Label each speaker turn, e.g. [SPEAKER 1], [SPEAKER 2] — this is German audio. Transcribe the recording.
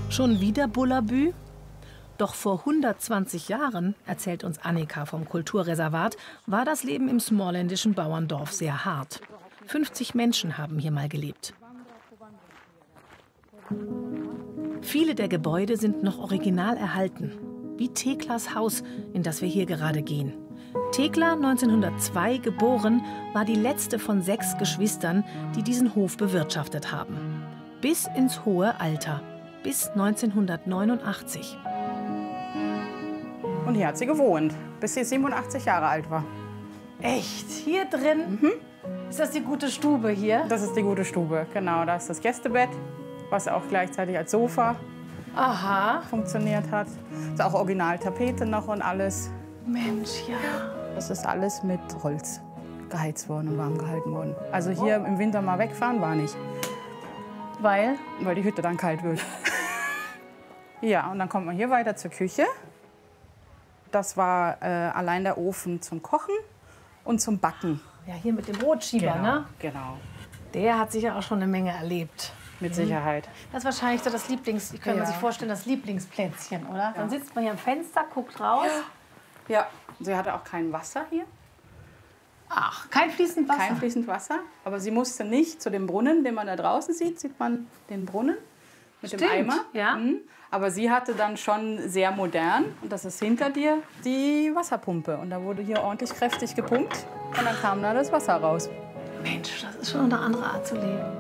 [SPEAKER 1] Schon wieder Bullabü? Doch vor 120 Jahren, erzählt uns Annika vom Kulturreservat, war das Leben im smorländischen Bauerndorf sehr hart. 50 Menschen haben hier mal gelebt. Viele der Gebäude sind noch original erhalten, wie Theklas Haus, in das wir hier gerade gehen. Thekla, 1902 geboren, war die letzte von 6 Geschwistern, die diesen Hof bewirtschaftet haben. Bis ins hohe Alter, bis 1989.
[SPEAKER 2] Und hier hat sie gewohnt, bis sie 87 Jahre alt war.
[SPEAKER 3] Echt? Hier drin? Mhm. Ist das die gute Stube hier?
[SPEAKER 2] Das ist die gute Stube, genau. Da ist das Gästebett, was auch gleichzeitig als Sofa funktioniert hat. Ist auch Originaltapete noch und alles.
[SPEAKER 3] Mensch, ja.
[SPEAKER 2] Das ist alles mit Holz geheizt worden und warm gehalten worden. Also hier im Winter mal wegfahren war nicht.
[SPEAKER 3] Weil?
[SPEAKER 2] Weil die Hütte dann kalt wird. Ja, und dann kommt man hier weiter zur Küche. Das war allein der Ofen zum Kochen und zum Backen.
[SPEAKER 3] Ja, hier mit dem Brotschieber,
[SPEAKER 2] genau,
[SPEAKER 3] ne?
[SPEAKER 2] Genau.
[SPEAKER 3] Der hat sicher auch schon eine Menge erlebt.
[SPEAKER 2] Mit Sicherheit.
[SPEAKER 3] Das ist wahrscheinlich so das ich könnte mir sich vorstellen, das Lieblingsplätzchen, oder? Ja. Dann sitzt man hier am Fenster, guckt raus.
[SPEAKER 2] Ja. Sie hatte auch kein Wasser hier.
[SPEAKER 3] Ach, kein fließend Wasser?
[SPEAKER 2] Kein fließend Wasser. Aber sie musste nicht zu dem Brunnen, den man da draußen sieht. Sieht man den Brunnen mit dem Eimer.
[SPEAKER 3] Ja.
[SPEAKER 2] Mhm. Aber sie hatte dann schon sehr modern, und das ist hinter dir, die Wasserpumpe. Und da wurde hier ordentlich kräftig gepumpt und dann kam da das Wasser raus.
[SPEAKER 3] Mensch, das ist schon eine andere Art zu leben.